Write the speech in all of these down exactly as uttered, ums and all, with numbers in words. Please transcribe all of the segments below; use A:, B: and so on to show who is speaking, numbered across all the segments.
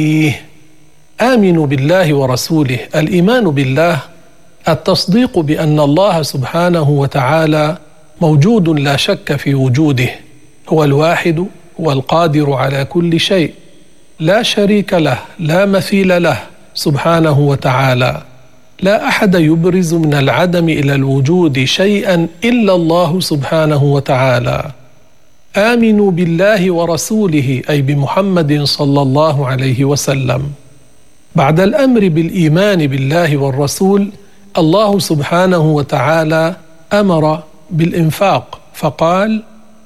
A: آمنوا بالله ورسوله. الإيمان بالله التصديق بأن الله سبحانه وتعالى موجود لا شك في وجوده، هو الواحد، هو القادر على كل شيء، لا شريك له، لا مثيل له سبحانه وتعالى، لا أحد يبرز من العدم إلى الوجود شيئا إلا الله سبحانه وتعالى. آمنوا بالله ورسوله أي بمحمد صلى الله عليه وسلم. بعد الأمر بالإيمان بالله والرسول، الله سبحانه وتعالى أمر بالإنفاق فقال: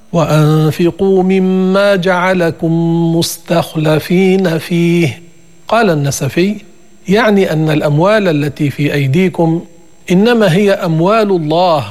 A: وأنفقوا مما جعلكم مستخلفين فيه. قال النسفي: يعني أن الأموال التي في أيديكم إنما هي أموال الله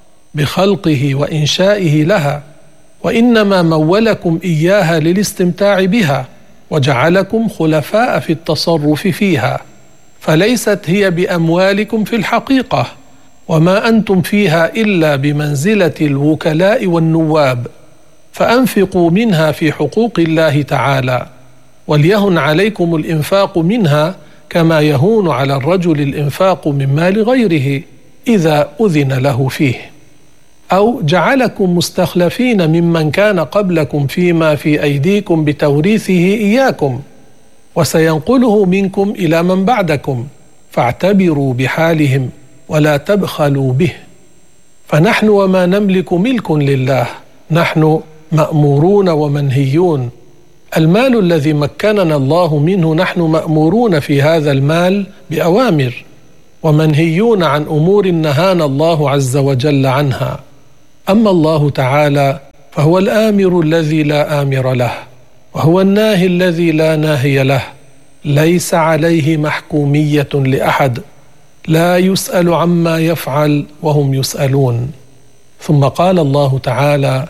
A: بخلقه وإنشائه لها، وإنما مولكم إياها للاستمتاع بها وجعلكم خلفاء في التصرف فيها، فليست هي بأموالكم في الحقيقة، وما أنتم فيها إلا بمنزلة الوكلاء والنواب، فأنفقوا منها في حقوق الله تعالى، وليهن عليكم الإنفاق منها كما يهون على الرجل الإنفاق من مال غيره إذا أذن له فيه. أو جعلكم مستخلفين ممن كان قبلكم فيما في أيديكم بتوريثه إياكم، وسينقله منكم إلى من بعدكم، فاعتبروا بحالهم ولا تبخلوا به. فنحن وما نملك ملك لله، نحن مأمورون ومنهيون. المال الذي مكننا الله منه نحن مأمورون في هذا المال بأوامر، ومنهيون عن أمور نهانا الله عز وجل عنها. أما الله تعالى فهو الآمر الذي لا آمر له، وهو الناهي الذي لا ناهي له، ليس عليه محكومية لأحد، لا يسأل عما يفعل وهم يسألون. ثم قال الله تعالى: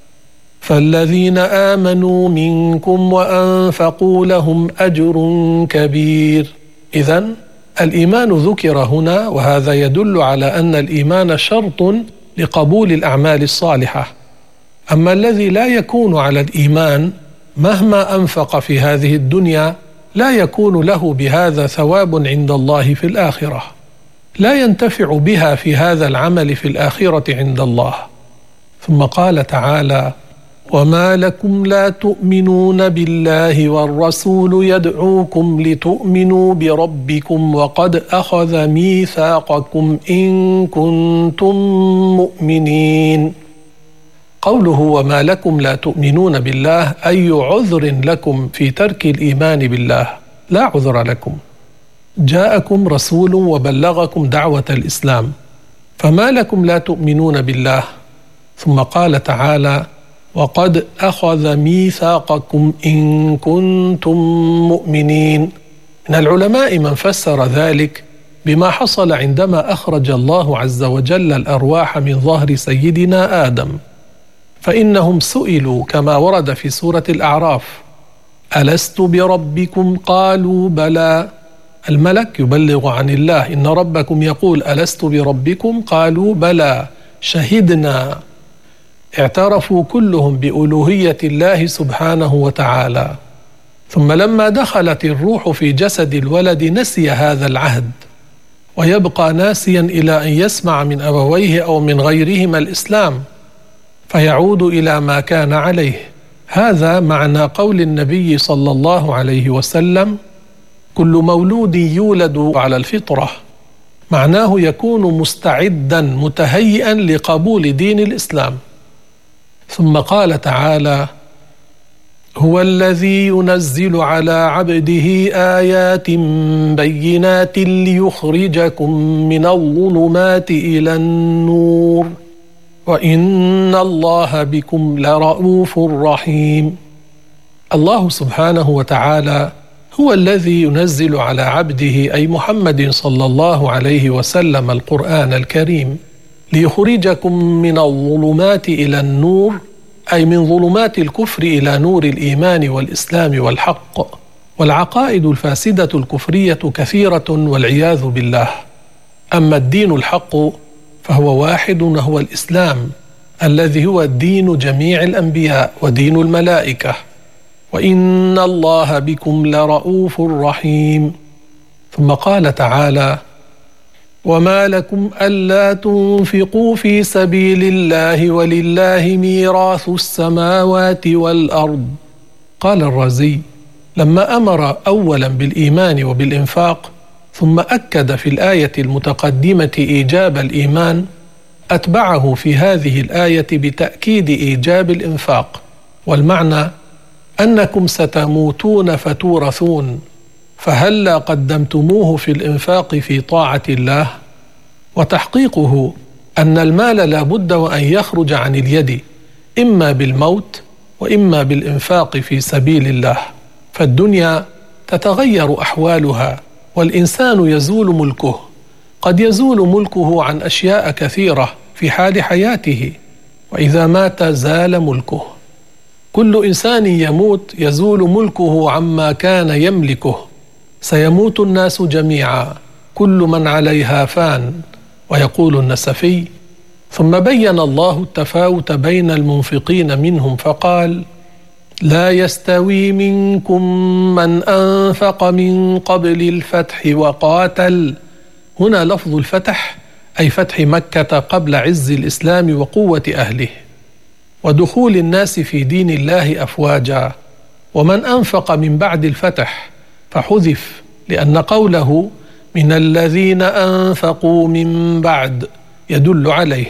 A: فالذين آمنوا منكم وأنفقوا لهم أجر كبير. إذن الإيمان ذكر هنا، وهذا يدل على أن الإيمان شرط لقبول الأعمال الصالحة. أما الذي لا يكون على الإيمان مهما أنفق في هذه الدنيا لا يكون له بهذا ثواب عند الله في الآخرة، لا ينتفع بها في هذا العمل في الآخرة عند الله. ثم قال تعالى: وما لكم لا تؤمنون بالله والرسول يدعوكم لتؤمنوا بربكم وقد أخذ ميثاقكم إن كنتم مؤمنين. قوله وما لكم لا تؤمنون بالله أي عذر لكم في ترك الإيمان بالله؟ لا عذر لكم، جاءكم رسول وبلغكم دعوة الإسلام، فما لكم لا تؤمنون بالله؟ ثم قال تعالى: وقد أخذ ميثاقكم إن كنتم مؤمنين. من العلماء من فسر ذلك بما حصل عندما أخرج الله عز وجل الأرواح من ظهر سيدنا آدم، فإنهم سئلوا كما ورد في سورة الأعراف: ألست بربكم؟ قالوا بلى. الملك يبلغ عن الله: إن ربكم يقول ألست بربكم؟ قالوا بلى شهدنا. اعترفوا كلهم بألوهية الله سبحانه وتعالى. ثم لما دخلت الروح في جسد الولد نسي هذا العهد، ويبقى ناسيا إلى أن يسمع من أبويه أو من غيرهما الإسلام، فيعود إلى ما كان عليه. هذا معنى قول النبي صلى الله عليه وسلم: كل مولود يولد على الفطرة، معناه يكون مستعدا متهيئا لقبول دين الإسلام. ثم قال تعالى: هو الذي ينزل على عبده آيات بينات ليخرجكم من الظلمات إلى النور وإن الله بكم لرؤوف رحيم. الله سبحانه وتعالى هو الذي ينزل على عبده أي محمد صلى الله عليه وسلم القرآن الكريم ليخرجكم من الظلمات إلى النور، أي من ظلمات الكفر إلى نور الإيمان والإسلام والحق. والعقائد الفاسدة الكفرية كثيرة والعياذ بالله. أما الدين الحق فهو واحد، وهو الإسلام الذي هو دين جميع الأنبياء ودين الملائكة. وإن الله بكم لرؤوف رحيم. ثم قال تعالى: وما لكم ألا تنفقوا في سبيل الله ولله ميراث السماوات والأرض. قال الرازي: لما أمر أولا بالإيمان وبالإنفاق ثم أكد في الآية المتقدمة إيجاب الإيمان، أتبعه في هذه الآية بتأكيد إيجاب الإنفاق، والمعنى أنكم ستموتون فتورثون، فهلا قدمتموه في الإنفاق في طاعة الله؟ وتحقيقه أن المال لا بد وأن يخرج عن اليد، إما بالموت وإما بالإنفاق في سبيل الله، فالدنيا تتغير أحوالها والإنسان يزول ملكه، قد يزول ملكه عن أشياء كثيرة في حال حياته، وإذا مات زال ملكه. كل إنسان يموت يزول ملكه عما كان يملكه، سيموت الناس جميعا، كل من عليها فان. ويقول النسفي: ثم بين الله التفاوت بين المنفقين منهم فقال: لا يستوي منكم من أنفق من قبل الفتح وقاتل. هنا لفظ الفتح أي فتح مكة قبل عز الإسلام وقوة أهله ودخول الناس في دين الله أفواجا، ومن أنفق من بعد الفتح فحذف، لأن قوله من الذين أنفقوا من بعد يدل عليه.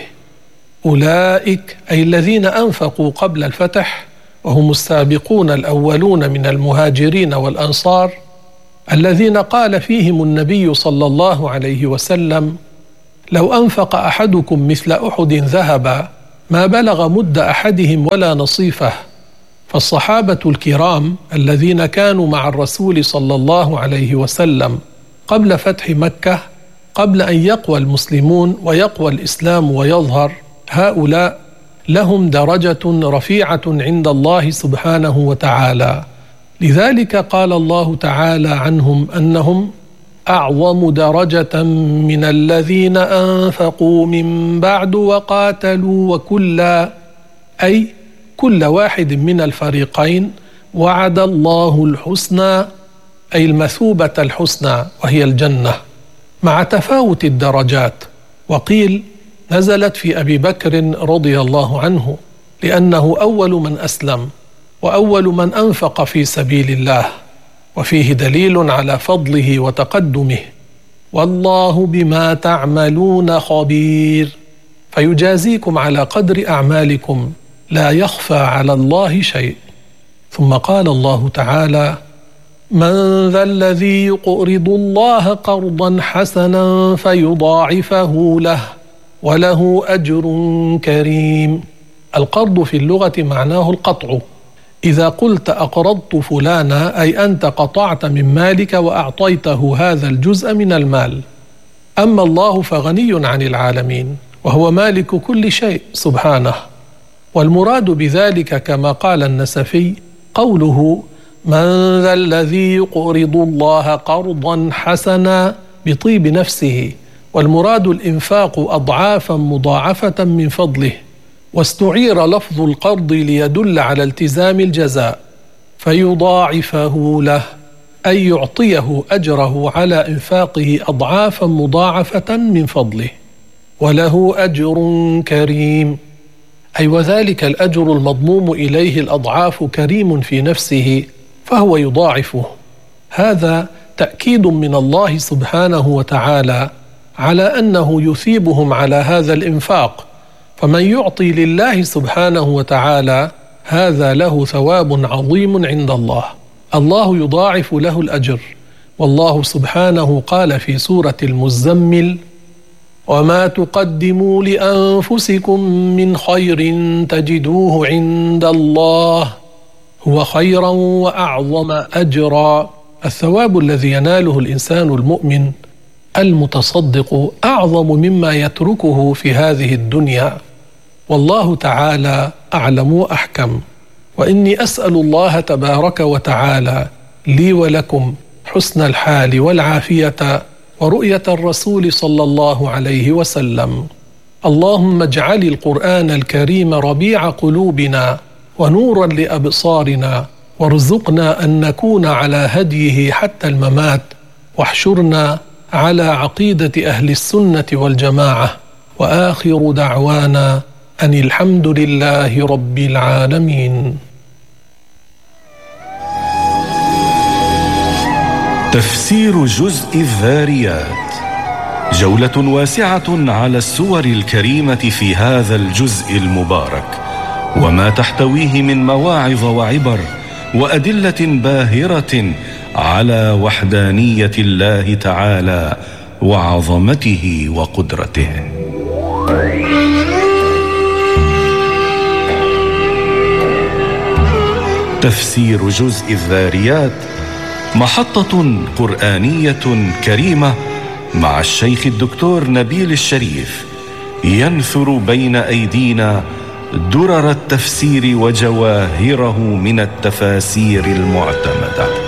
A: أولئك أي الذين أنفقوا قبل الفتح، وهم السابقون الأولون من المهاجرين والأنصار الذين قال فيهم النبي صلى الله عليه وسلم: لو أنفق أحدكم مثل أحد ذهبا ما بلغ مد أحدهم ولا نصيفه. فالصحابة الكرام الذين كانوا مع الرسول صلى الله عليه وسلم قبل فتح مكة، قبل أن يقوى المسلمون ويقوى الإسلام ويظهر، هؤلاء لهم درجة رفيعة عند الله سبحانه وتعالى، لذلك قال الله تعالى عنهم أنهم أعظم درجة من الذين أنفقوا من بعد وقاتلوا، وكلا أي كل واحد من الفريقين وعد الله الحسنى أي المثوبة الحسنى وهي الجنة، مع تفاوت الدرجات. وقيل نزلت في أبي بكر رضي الله عنه، لأنه أول من أسلم وأول من أنفق في سبيل الله، وفيه دليل على فضله وتقدمه: والله بما تعملون خبير، فيجازيكم على قدر أعمالكم، لا يخفى على الله شيء. ثم قال الله تعالى: من ذا الذي يقرض الله قرضا حسنا فيضاعفه له وله أجر كريم. القرض في اللغة معناه القطع، إذا قلت أقرضت فلانا أي أنت قطعت من مالك وأعطيته هذا الجزء من المال. أما الله فغني عن العالمين وهو مالك كل شيء سبحانه، والمراد بذلك كما قال النسفي قوله: من ذا الذي يقرض الله قرضا حسنا بطيب نفسه، والمراد الإنفاق أضعافا مضاعفة من فضله، واستعير لفظ القرض ليدل على التزام الجزاء، فيضاعفه له أي يعطيه أجره على إنفاقه أضعافا مضاعفة من فضله، وله أجر كريم أي وذلك الأجر المضموم إليه الأضعاف كريم في نفسه فهو يضاعفه. هذا تأكيد من الله سبحانه وتعالى على أنه يثيبهم على هذا الإنفاق، فمن يعطي لله سبحانه وتعالى هذا له ثواب عظيم عند الله، الله يضاعف له الأجر. والله سبحانه قال في سورة المزمل: وما تقدموا لأنفسكم من خير تجدوه عند الله هو خيرا وأعظم أجرا. الثواب الذي يناله الإنسان المؤمن المتصدق أعظم مما يتركه في هذه الدنيا، والله تعالى أعلم وأحكم. وإني أسأل الله تبارك وتعالى لي ولكم حسن الحال والعافية ورؤية الرسول صلى الله عليه وسلم. اللهم اجعل القرآن الكريم ربيع قلوبنا ونورا لأبصارنا وارزقنا أن نكون على هديه حتى الممات، واحشرنا على عقيدة أهل السنة والجماعة. وآخر دعوانا أن الحمد لله رب العالمين.
B: تفسير جزء الذاريات، جولة واسعة على السور الكريمة في هذا الجزء المبارك، وما تحتويه من مواعظ وعبر وأدلة باهرة على وحدانية الله تعالى وعظمته وقدرته. تفسير جزء الذاريات محطة قرآنية كريمة مع الشيخ الدكتور نبيل الشريف، ينثر بين أيدينا درر التفسير وجواهره من التفاسير المعتمدة.